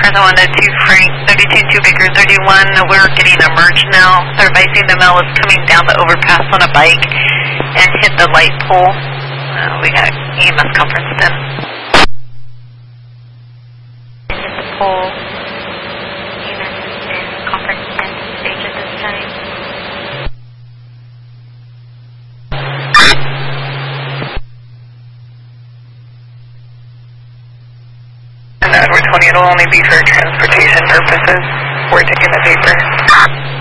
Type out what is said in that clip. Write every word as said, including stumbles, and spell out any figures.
Present one to two Frank, thirty-two two Baker thirty-one. We're getting a merge now. They're advising the male was coming down the overpass on a bike and hit the light pole. Uh, we got E M S conference then. Hit the pole. E M S in conference ten stage at this time. And Edward twenty, it'll only be for transportation purposes. We're taking the paper.